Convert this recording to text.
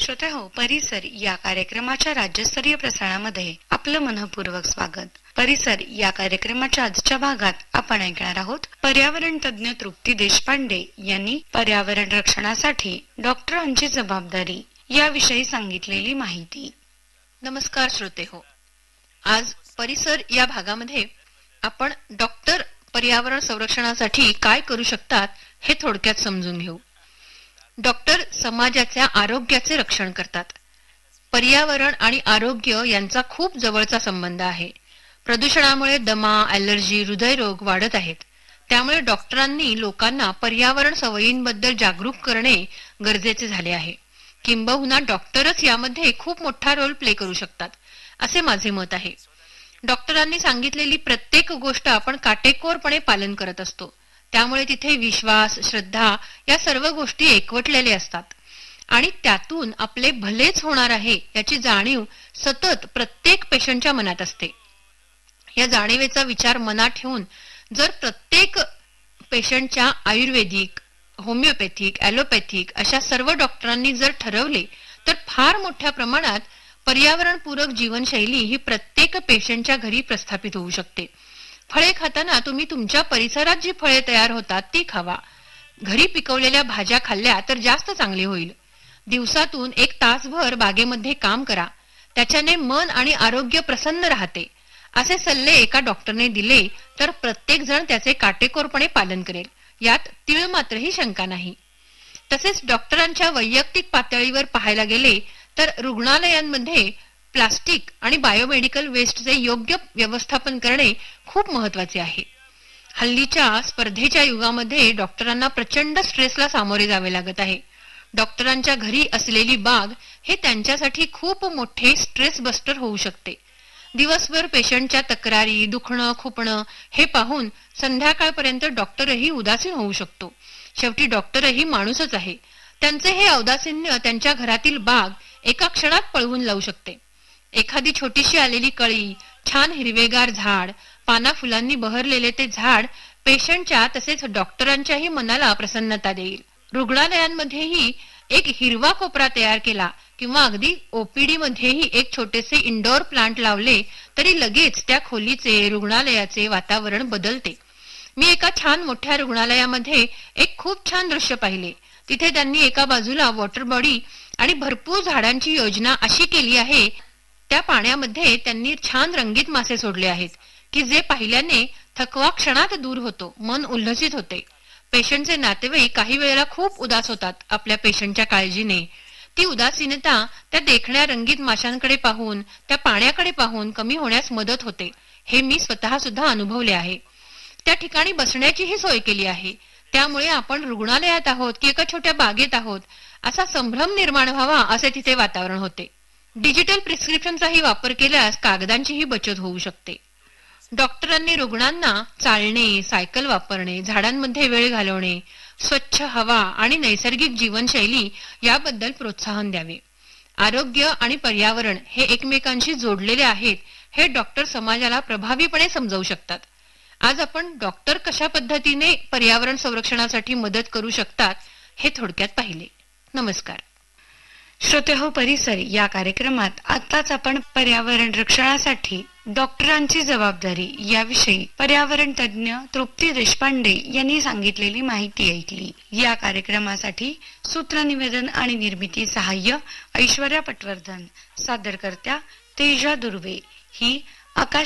श्रोते हो, परिसर या कार्यक्रमाच्या राज्यस्तरीय प्रसारणामध्ये आपलं मनपूर्वक स्वागत. परिसर या कार्यक्रमाच्या आजच्या भागात आपण ऐकणार आहोत पर्यावरण तज्ञ तृप्ती देशपांडे यांनी पर्यावरण रक्षणासाठी डॉक्टरांची जबाबदारी याविषयी सांगितलेली माहिती. नमस्कार श्रोते हो, आज परिसर या भागामध्ये आपण डॉक्टर पर्यावरण संरक्षणासाठी काय करू शकतात हे थोडक्यात समजून घेऊ. डॉक्टर समाजाच्या आरोग्याचे रक्षण करतात. पर्यावरण आणि आरोग्य यांचा खूप जवळचा संबंध आहे. प्रदूषणामुळे दमा, ॲलर्जी, हृदयरोग वाढत आहेत. त्यामुळे डॉक्टरांनी लोकांना पर्यावरण सवयींबद्दल जागरूक करणे गरजेचे झाले आहे. किंबहुना डॉक्टरच यामध्ये खूप मोठा रोल प्ले करू शकतात असे माझे मत आहे. डॉक्टरांनी सांगितलेली प्रत्येक गोष्ट आपण काटेकोरपणे पालन करत असतो. त्यामुळे तिथे विश्वास, श्रद्धा या सर्व गोष्टी एकवटलेल्या असतात आणि त्यातून आपले भलेच होणार आहे याची जाणीव सतत प्रत्येक पेशंटच्या मनात असते. या जाणीवेचा विचार मनात ठेवून जर प्रत्येक पेशंटच्या आयुर्वेदिक, होमिओपॅथिक, ॲलोपॅथिक अशा सर्व डॉक्टरांनी जर ठरवले तर फार मोठ्या प्रमाणात पर्यावरणपूरक जीवनशैली ही प्रत्येक पेशंटच्या घरी प्रस्थापित होऊ शकते. फळे खाताना तुम्ही तुमच्या परिसरात जी फळे तयार होतात ती खावा. घरी पिकवलेल्या भाज्या खाल्ल्या तर जास्त चांगले होईल. दिवसातून 1 तासभर बागेमध्ये काम करा. त्याच्याने मन आणि आरोग्य प्रसन्न राहते. असे सल्ले एका डॉक्टरने दिले तर प्रत्येक जण त्याचे काटेकोरपणे पालन करेल, यात तीळ मात्रही शंका नाही. तसेच डॉक्टरांच्या वैयक्तिक पातळीवर पाहायला गेले तर रुग्णालयांमध्ये प्लास्टिक आणि बायोमेडिकल वेस्टचे योग्य व्यवस्थापन करणे खूप महत्वाचे आहे. हल्लीच्या स्पर्धेच्या युगामध्ये डॉक्टरांना प्रचंड स्ट्रेसला सामोरे जावे लागत आहे. डॉक्टरांच्या घरी असलेली बाग हे त्यांच्यासाठी खूप मोठे स्ट्रेस बस्टर होऊ शकते. दिवसभर पेशंटच्या तक्रारी, दुखणं, खुपणं हे पाहून संध्याकाळपर्यंत डॉक्टरही उदासीन होऊ शकतो. शेवटी डॉक्टरही माणूसच आहे. त्यांचे हे औदासीन्य त्यांच्या घरातील बाग एका क्षणात पळवून लावू शकते. एखादी छोटीशी आलेली कळी, छान हिरवेगार झाड, पाना फुलांनी बहरलेले ते झाड पेशंटच्या तसेच डॉक्टरांच्याही मनाला प्रसन्नता देईल. रुग्णालयांमध्येही एक हिरवा कोपरा तयार केला किंवा अगदी ओपीडी मध्येही एक छोटेसे इंडोर प्लांट लावले तरी लगेच त्या खोलीचे, रुग्णालयाचे वातावरण बदलते. मी एका छान मोठ्या रुग्णालयामध्ये एक खूप छान दृश्य पाहिले. तिथे त्यांनी एका बाजूला वॉटर बॉडी आणि भरपूर झाडांची योजना अशी केली आहे. त्या पाण्यामध्ये त्यांनी छान रंगीत मासे सोडले आहेत की जे पाहिल्याने थकवा क्षणात दूर होतो, मन उल्हसित होते. पेशंटचे नातेवाईक काही वेळेला खूप उदास होतात आपल्या पेशंटच्या काळजीने. ती उदासीनता त्या देखण्या रंगीत माशांकडे पाहून, त्या पाण्याकडे पाहून कमी होण्यास मदत होते. हे मी स्वतः सुद्धा अनुभवले आहे. त्या ठिकाणी बसण्याचीही सोय केली आहे. त्यामुळे आपण रुग्णालयात आहोत की एका छोट्या बागेत आहोत असा संभ्रम निर्माण व्हावा असे तिथे वातावरण होते. डिजिटल प्रिस्क्रिप्शनचाही वापर केल्यास कागदांचीही बचत होऊ शकते. डॉक्टरांनी रुग्णांना चालणे, सायकल वापरणे, झाडांमध्ये वेळ घालवणे, स्वच्छ हवा आणि नैसर्गिक जीवनशैली याबद्दल प्रोत्साहन द्यावे. आरोग्य आणि पर्यावरण हे एकमेकांशी जोडलेले आहेत हे डॉक्टर समाजाला प्रभावीपणे समजावू शकतात. आज आपण डॉक्टर कशा पद्धतीने पर्यावरण संरक्षणासाठी मदत करू शकतात हे थोडक्यात पाहिले. नमस्कार. श्रोते हो, परिसर या कार्यक्रमात आताच आपण पर्यावरण रक्षणासाठी डॉक्टरांची जबाबदारी याविषयी पर्यावरण तज्ञ तृप्ती देशपांडे यांनी सांगितलेली माहिती ऐकली. या कार्यक्रमासाठी सूत्रनिवेदन आणि निर्मिती सहाय्य ऐश्वर्या पटवर्धन, सादरकर्त्या तेजा दुर्वे. ही आकाश